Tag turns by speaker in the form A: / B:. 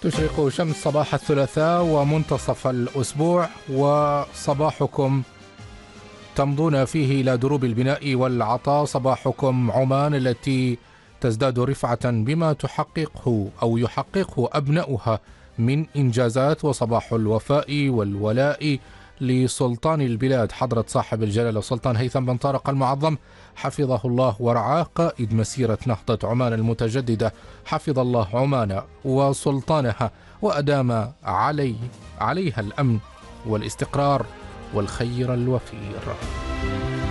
A: تشرق شمس صباح الثلاثاء ومنتصف الأسبوع، وصباحكم تمضون فيه إلى دروب البناء والعطاء. صباحكم عمان التي تزداد رفعة بما تحققه أو يحققه أبناؤها من إنجازات، وصباح الوفاء والولاء لسلطان البلاد حضرة صاحب الجلالة السلطان هيثم بن طارق المعظم حفظه الله ورعاه، قائد مسيرة نهضة عمان المتجددة. حفظ الله عمان وسلطانها وأدام عليها الأمن والاستقرار والخير الوفير.